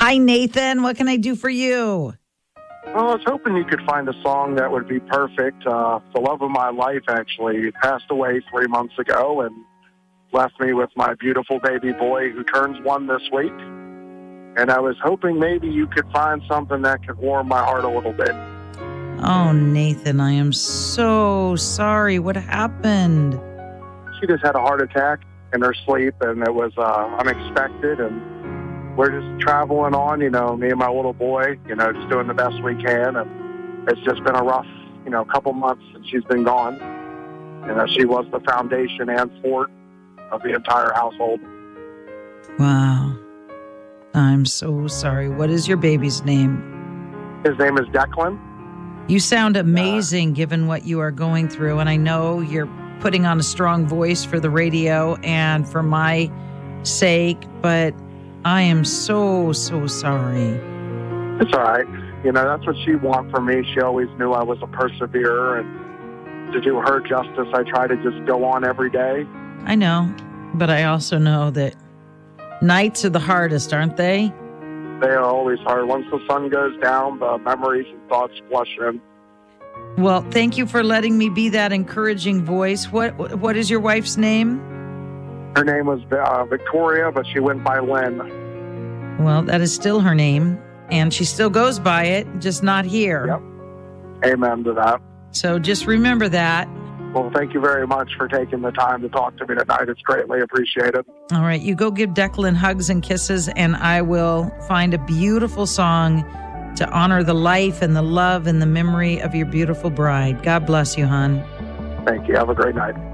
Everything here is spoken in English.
Hi, Nathan. What can I do for you? Well, I was hoping you could find a song that would be perfect. The love of my life actually passed away 3 months ago and left me with my beautiful baby boy who turns 1 this week. And I was hoping maybe you could find something that could warm my heart a little bit. Oh, Nathan, I am so sorry. What happened? She just had a heart attack in her sleep, and it was unexpected. And we're just traveling on, me and my little boy, just doing the best we can. And it's just been a rough, couple months since she's been gone. She was the foundation and fort of the entire household. Wow. I'm so sorry. What is your baby's name? His name is Declan. You sound amazing given what you are going through. And I know you're putting on a strong voice for the radio and for my sake, but I am so, so sorry. It's all right. That's what she wanted from me. She always knew I was a perseverer. And to do her justice, I try to just go on every day. I know, but I also know that nights are the hardest, aren't they? They are always hard. Once the sun goes down, the memories and thoughts flush in. Well, thank you for letting me be that encouraging voice. What is your wife's name? Her name was Victoria, but she went by Lynn. Well, that is still her name, and she still goes by it, just not here. Yep. Amen to that. So just remember that. Well, thank you very much for taking the time to talk to me tonight. It's greatly appreciated. All right. You go give Declan hugs and kisses, and I will find a beautiful song to honor the life and the love and the memory of your beautiful bride. God bless you, hon. Thank you. Have a great night.